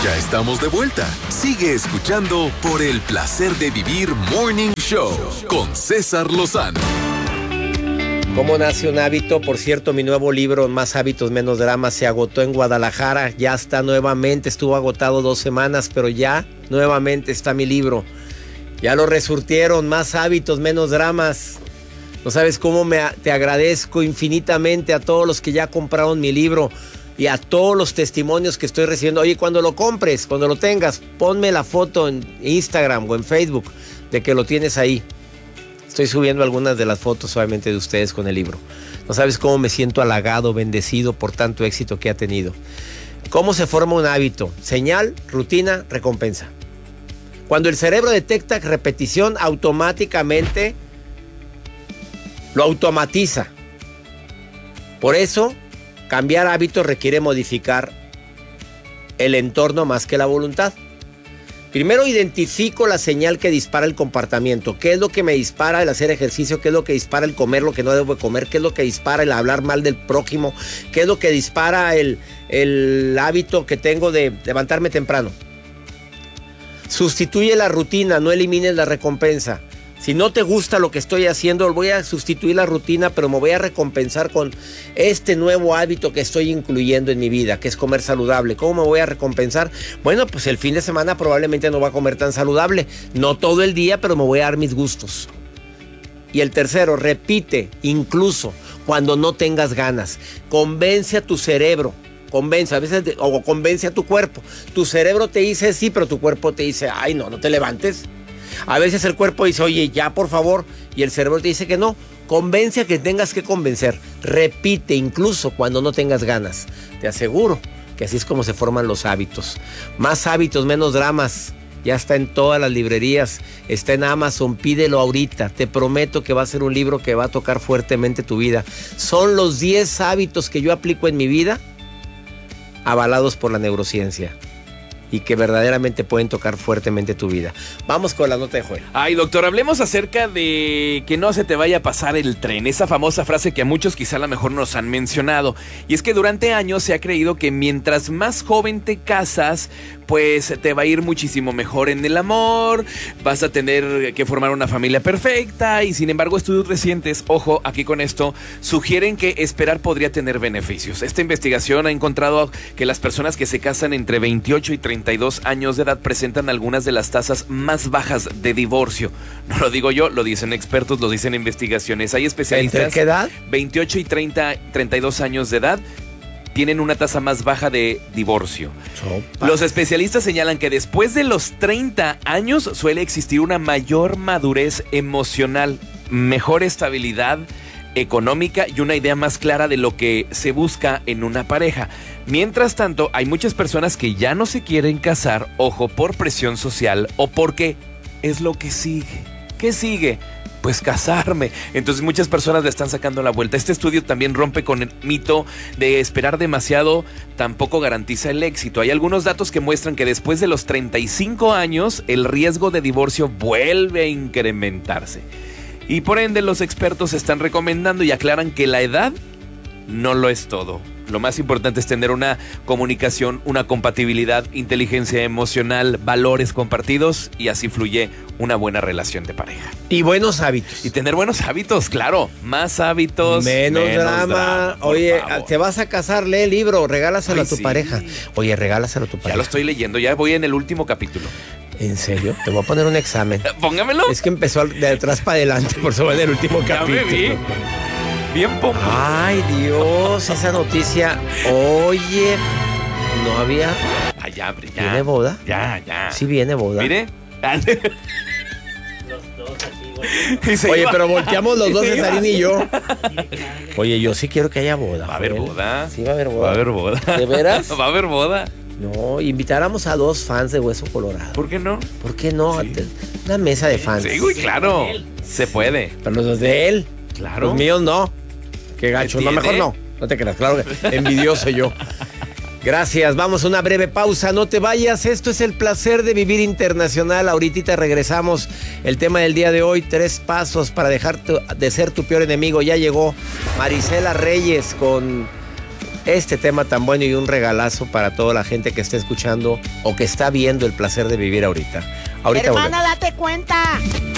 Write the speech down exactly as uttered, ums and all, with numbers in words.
Ya estamos de vuelta. Sigue escuchando por el placer de vivir Morning Show con César Lozano. ¿Cómo nace un hábito? Por cierto, mi nuevo libro, Más hábitos, menos drama, se agotó en Guadalajara. Ya está nuevamente, estuvo agotado dos semanas, pero ya nuevamente está mi libro. Ya lo resurtieron, Más hábitos, menos dramas. No sabes cómo me, te agradezco infinitamente a todos los que ya compraron mi libro y a todos los testimonios que estoy recibiendo. Oye, cuando lo compres, cuando lo tengas, ponme la foto en Instagram o en Facebook de que lo tienes ahí. Estoy subiendo algunas de las fotos, obviamente, de ustedes con el libro. No sabes cómo me siento halagado, bendecido por tanto éxito que ha tenido. ¿Cómo se forma un hábito? Señal, rutina, recompensa. Cuando el cerebro detecta repetición, automáticamente lo automatiza. Por eso, cambiar hábitos requiere modificar el entorno más que la voluntad. Primero identifico la señal que dispara el comportamiento. ¿Qué es lo que me dispara el hacer ejercicio? ¿Qué es lo que dispara el comer lo que no debo comer? ¿Qué es lo que dispara el hablar mal del prójimo? ¿Qué es lo que dispara el, el hábito que tengo de levantarme temprano? Sustituye la rutina, no elimines la recompensa. Si no te gusta lo que estoy haciendo, voy a sustituir la rutina, pero me voy a recompensar con este nuevo hábito que estoy incluyendo en mi vida, que es comer saludable. ¿Cómo me voy a recompensar? Bueno, pues el fin de semana probablemente no voy a comer tan saludable. No todo el día, pero me voy a dar mis gustos. Y el tercero, repite, incluso cuando no tengas ganas. Convence a tu cerebro. Convence, a veces, o convence a tu cuerpo. Tu cerebro te dice sí, pero tu cuerpo te dice, ay, no, no te levantes. A veces el cuerpo dice, oye, ya por favor, y el cerebro te dice que no. Convence a que tengas que convencer. Repite incluso cuando no tengas ganas. Te aseguro que así es como se forman los hábitos. Más hábitos, menos dramas. Ya está en todas las librerías, está en Amazon, pídelo ahorita. Te prometo que va a ser un libro que va a tocar fuertemente tu vida. Son los diez hábitos que yo aplico en mi vida, avalados por la neurociencia, y que verdaderamente pueden tocar fuertemente tu vida. Vamos con la nota de Joel. Ay, doctor, hablemos acerca de que no se te vaya a pasar el tren. Esa famosa frase que a muchos quizá a lo mejor nos han mencionado. Y es que durante años se ha creído que mientras más joven te casas, pues te va a ir muchísimo mejor en el amor, vas a tener que formar una familia perfecta, y sin embargo estudios recientes, ojo, aquí con esto, sugieren que esperar podría tener beneficios. Esta investigación ha encontrado que las personas que se casan entre veintiocho y treinta y dos años de edad presentan algunas de las tasas más bajas de divorcio. No lo digo yo, lo dicen expertos, lo dicen investigaciones. Hay especialistas. ¿Entre qué edad? veintiocho y treinta, treinta y dos años de edad tienen una tasa más baja de divorcio. Sopa. Los especialistas señalan que después de los treinta años suele existir una mayor madurez emocional, mejor estabilidad económica y una idea más clara de lo que se busca en una pareja. Mientras tanto, hay muchas personas que ya no se quieren casar, ojo, por presión social o porque es lo que sigue. ¿Qué sigue? Pues casarme. Entonces muchas personas le están sacando la vuelta. Este estudio también rompe con el mito de esperar demasiado, tampoco garantiza el éxito. Hay algunos datos que muestran que después de los treinta y cinco años, el riesgo de divorcio vuelve a incrementarse. Y por ende los expertos están recomendando y aclaran que la edad no lo es todo. Lo más importante es tener una comunicación, una compatibilidad, inteligencia emocional, valores compartidos, y así fluye una buena relación de pareja. Y buenos hábitos. Y tener buenos hábitos, claro. Más hábitos, menos, menos drama. drama Oye, favor. Te vas a casar, lee el libro, regálaselo Ay, a tu sí. pareja. Oye, regálaselo a tu pareja. Ya lo estoy leyendo, ya voy en el último capítulo. ¿En serio? Te voy a poner un examen. Póngamelo. Es que empezó de atrás para adelante, por eso va en el último Ya capítulo. me vi. Bien poco. Ay, Dios, esa noticia. Oye, no había. Ay, ya, hombre, ya. ¿Viene boda? Ya, ya. Sí viene boda. Mire. Los dos aquí, Oye, iba. pero volteamos los Y dos, se Cesarín iba. y yo. Oye, yo sí quiero que haya boda. Va a haber Joel. boda. Sí va a haber boda. Va a haber boda. ¿De veras? Va a haber boda. No, invitáramos a dos fans de Hueso Colorado. ¿Por qué no? ¿Por qué no? Sí. Una mesa de fans. Sí, güey, claro. Se puede. Pero los de él. Claro. Los míos no. Qué gacho. No, ¿Tiene? mejor no. No te creas, claro que envidioso yo. Gracias, vamos a una breve pausa, no te vayas, esto es el placer de vivir internacional, ahorita regresamos, el tema del día de hoy, tres pasos para dejar tu, de ser tu peor enemigo, ya llegó Marisela Reyes con este tema tan bueno y un regalazo para toda la gente que está escuchando o que está viendo el placer de vivir ahorita. Ahorita Hermana, volvemos. date cuenta.